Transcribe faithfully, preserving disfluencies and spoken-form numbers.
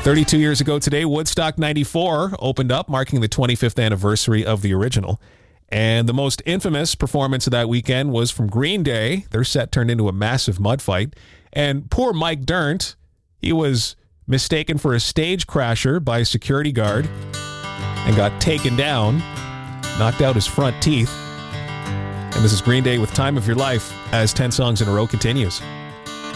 thirty-two years ago today, Woodstock ninety-four opened up, marking the twenty-fifth anniversary of the original. And the most infamous performance of that weekend was from Green Day. Their set turned into a massive mud fight. And poor Mike Dirnt, he was mistaken for a stage crasher by a security guard and got taken down, knocked out his front teeth. And this is Green Day with Time of Your Life as ten songs in a row continues.